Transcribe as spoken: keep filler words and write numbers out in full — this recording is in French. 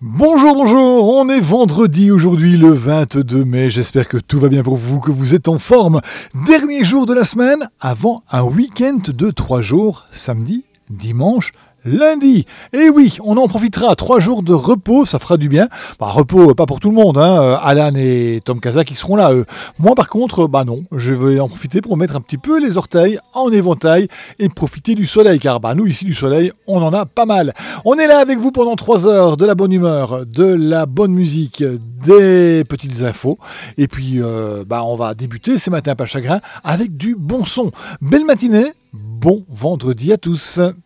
Bonjour, bonjour, on est vendredi aujourd'hui le vingt-deux mai, j'espère que tout va bien pour vous, que vous êtes en forme. Dernier jour de la semaine avant un week-end de trois jours, samedi, dimanche, lundi. Et oui, on en profitera, trois jours de repos, ça fera du bien. Bah, repos, pas pour tout le monde, hein. Alan et Tom Kazak qui seront là, eux. Moi par contre, bah non, je vais en profiter pour mettre un petit peu les orteils en éventail et profiter du soleil, car bah nous ici du soleil, on en a pas mal. On est là avec vous pendant trois heures, de la bonne humeur, de la bonne musique, des petites infos, et puis euh, bah on va débuter ces matins pas chagrin avec du bon son. Belle matinée, bon vendredi à tous.